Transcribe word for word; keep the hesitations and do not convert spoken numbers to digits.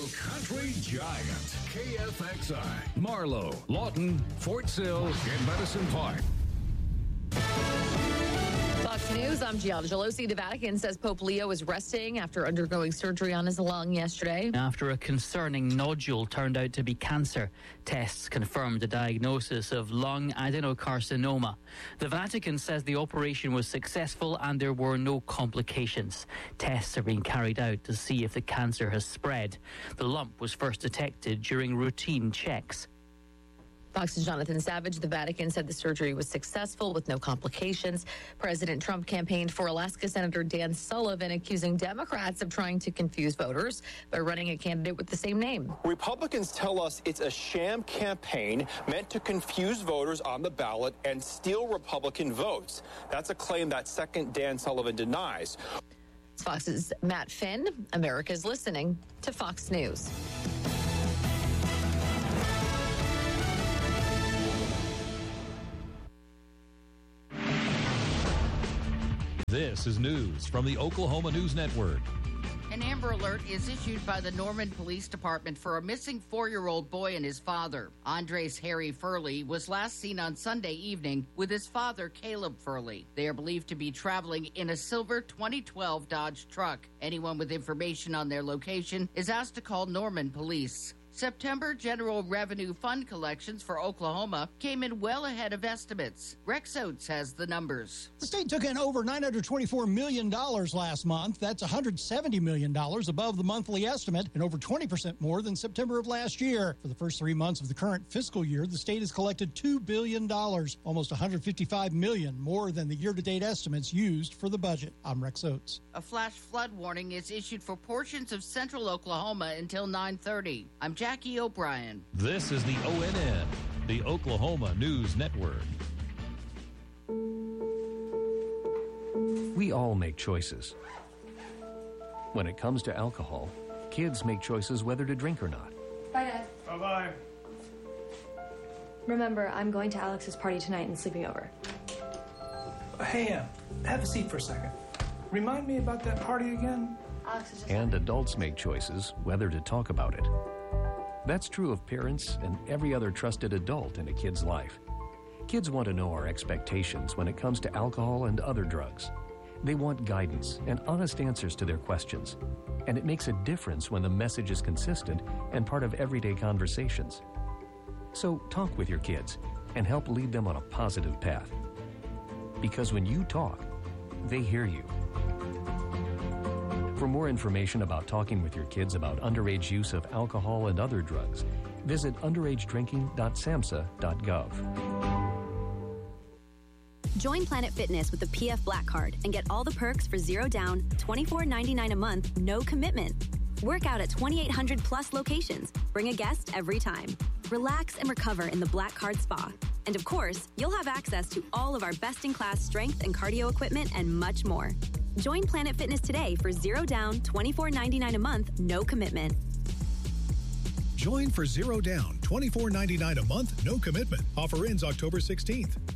country giant. K F X I. Marlow, Lawton, Fort Sill, and Medicine Park. Fox News, I'm Gianna Gelosi. The Vatican says Pope Leo is resting after undergoing surgery on his lung yesterday. After a concerning nodule turned out to be cancer, tests confirmed a diagnosis of lung adenocarcinoma. The Vatican says the operation was successful and there were no complications. Tests are being carried out to see if the cancer has spread. The lump was first detected during routine checks. Fox's Jonathan Savage. The Vatican said the surgery was successful with no complications. President Trump campaigned for Alaska Senator Dan Sullivan, accusing Democrats of trying to confuse voters by running a candidate with the same name. Republicans tell us it's a sham campaign meant to confuse voters on the ballot and steal Republican votes. That's a claim that second Dan Sullivan denies. Fox's Matt Finn. America's listening to Fox News. This is news from the Oklahoma News Network. An Amber Alert is issued by the Norman Police Department for a missing four-year-old boy and his father. Andres Harry Furley was last seen on Sunday evening with his father, Caleb Furley. They are believed to be traveling in a silver twenty twelve Dodge truck. Anyone with information on their location is asked to call Norman Police. September General Revenue Fund collections for Oklahoma came in well ahead of estimates. Rex Oates has the numbers. The state took in over nine hundred twenty-four million dollars last month. That's one hundred seventy million dollars above the monthly estimate and over twenty percent more than September of last year. For the first three months of the current fiscal year, the state has collected two billion dollars, almost one hundred fifty-five million dollars more than the year-to-date estimates used for the budget. I'm Rex Oates. A flash flood warning is issued for portions of central Oklahoma until nine thirty. I'm Jackie O'Brien. This is the O N N, the Oklahoma News Network. We all make choices. When it comes to alcohol, kids make choices whether to drink or not. Bye, Dad. Bye-bye. Remember, I'm going to Alex's party tonight and sleeping over. Hey, uh, have a seat for a second. Remind me about that party again? Alex is just And adults make choices whether to talk about it. That's true of parents and every other trusted adult in a kid's life. Kids want to know our expectations when it comes to alcohol and other drugs. They want guidance and honest answers to their questions. And it makes a difference when the message is consistent and part of everyday conversations. So talk with your kids and help lead them on a positive path. Because when you talk, they hear you. For more information about talking with your kids about underage use of alcohol and other drugs, visit underage drinking dot samhsa dot gov. Join Planet Fitness with the P F Black Card and get all the perks for zero down, twenty-four ninety-nine a month, no commitment. Work out at twenty-eight hundred plus locations. Bring a guest every time. Relax and recover in the Black Card Spa. And of course, you'll have access to all of our best-in-class strength and cardio equipment and much more. Join Planet Fitness today for zero down, twenty-four ninety-nine a month, no commitment. Join for zero down, twenty-four ninety-nine a month, no commitment. Offer ends October sixteenth.